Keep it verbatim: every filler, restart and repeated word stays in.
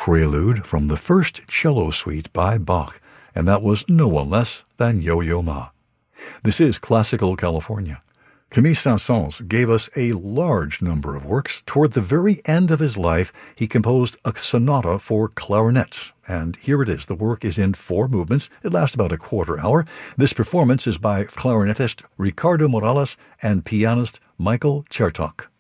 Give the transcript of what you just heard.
prelude from the first cello suite by Bach, and that was no one less than Yo-Yo Ma. This is Classical California. Camille Saint-Saëns gave us a large number of works. Toward the very end of his life, he composed a sonata for clarinet, and here it is. The work is in four movements. It lasts about a quarter hour. This performance is by clarinetist Ricardo Morales and pianist Michael Chertok.